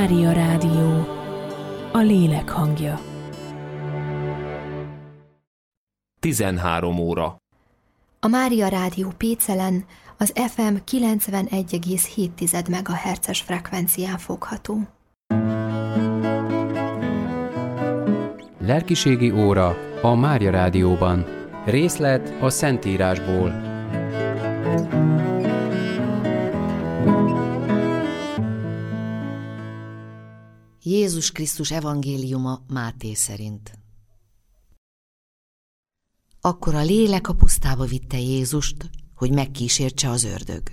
Mária Rádió, a lélek hangja. 13 óra. A Mária Rádió Pécelen az FM 91,7 MHz-es frekvencián fogható. Lelkiségi óra a Mária Rádióban. Részlet a Szentírásból. Jézus Krisztus evangéliuma Máté szerint. Akkor a lélek a pusztába vitte Jézust, hogy megkísértse az ördög.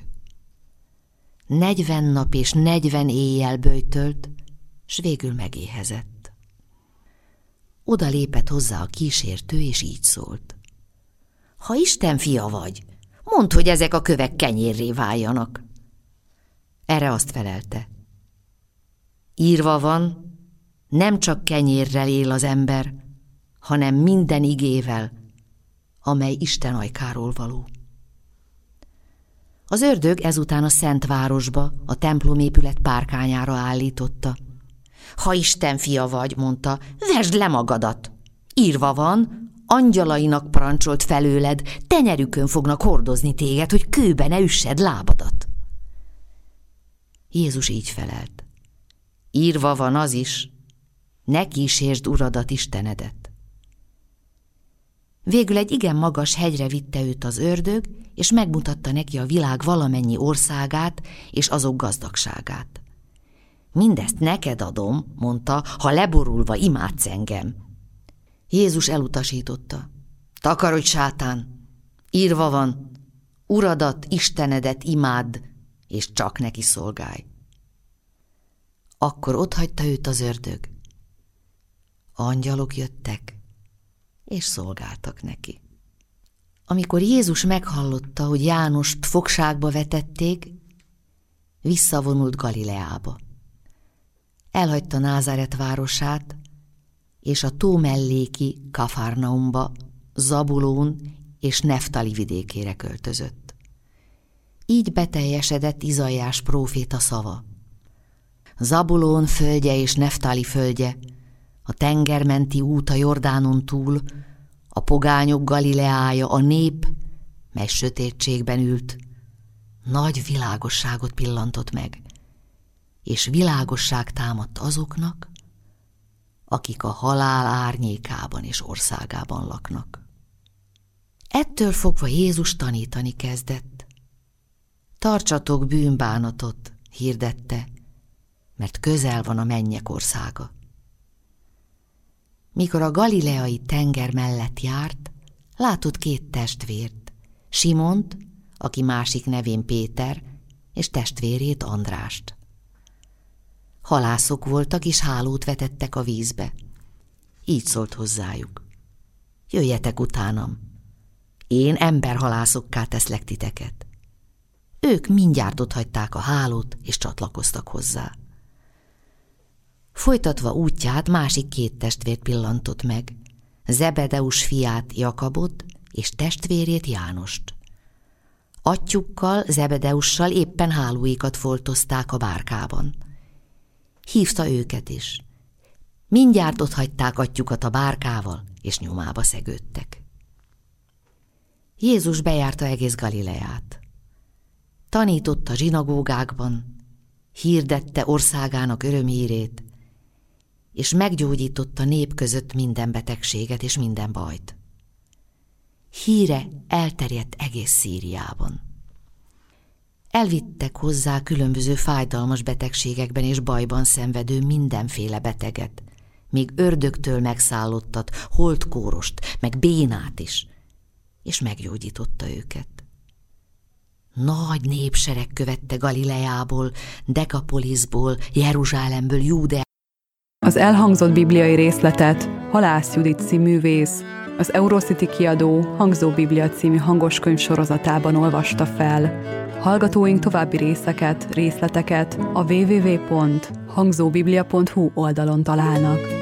40 nap és 40 éjjel böjtölt, s végül megéhezett. Oda lépett hozzá a kísértő, és így szólt. Ha Isten fia vagy, mondd, hogy ezek a kövek kenyérré váljanak. Erre azt felelte. Írva van, nem csak kenyérrel él az ember, hanem minden igével, amely Isten ajkáról való. Az ördög ezután a szent városba, a templomépület párkányára állította. Ha Isten fia vagy, mondta, vesd le magadat. Írva van, angyalainak parancsolt felőled, tenyerükön fognak hordozni téged, hogy kőbe ne üssed lábadat. Jézus így felelt. Írva van az is, ne kísérsd Uradat, Istenedet. Végül egy igen magas hegyre vitte őt az ördög, és megmutatta neki a világ valamennyi országát és azok gazdagságát. Mindezt neked adom, mondta, ha leborulva imádsz engem. Jézus elutasította. Takarodj, sátán! Írva van, Uradat, Istenedet imádd, és csak neki szolgálj. Akkor otthagyta őt az ördög. Angyalok jöttek, és szolgáltak neki. Amikor Jézus meghallotta, hogy Jánost fogságba vetették, visszavonult Galileába. Elhagyta Názáret városát, és a tó melléki Kafarnaumba, Zabulón és Neftali vidékére költözött. Így beteljesedett Izaiás próféta szava. Zabulón földje és Neftali földje, a tengermenti út a Jordánon túl, a pogányok Galileája, a nép, mely sötétségben ült, nagy világosságot pillantott meg, és világosság támadt azoknak, akik a halál árnyékában és országában laknak. Ettől fogva Jézus tanítani kezdett. Tartsatok bűnbánatot, hirdette, mert közel van a mennyek országa. Mikor a galileai tenger mellett járt, látott 2 testvért, Simont, aki másik nevén Péter, és testvérét Andrást. Halászok voltak, és hálót vetettek a vízbe. Így szólt hozzájuk. Jöjjetek utánam, én emberhalászokká teszlek titeket. Ők mindjárt otthagyták a hálót, és csatlakoztak hozzá. Folytatva útját másik 2 testvért pillantott meg, Zebedeus fiát Jakabot és testvérét Jánost. Atyjukkal, Zebedeussal éppen hálóikat foltozták a bárkában. Hívta őket is. Mindjárt otthagyták atyjukat a bárkával, és nyomába szegődtek. Jézus bejárta egész Galileát. Tanította zsinagógákban, hirdette országának örömhírét, és meggyógyította nép között minden betegséget és minden bajt. Híre elterjedt egész Szíriában. Elvittek hozzá különböző fájdalmas betegségekben és bajban szenvedő mindenféle beteget, még ördögtől megszállottat, holtkórost, meg bénát is, és meggyógyította őket. Nagy népsereg követte Galileából, Dekapoliszból, Jeruzsálemből, Júdeából. Az elhangzott bibliai részletet Halász Judit színművész, az Eurocity kiadó Hangzó Biblia című hangoskönyv sorozatában olvasta fel. Hallgatóink további részleteket a www.hangzóbiblia.hu oldalon találnak.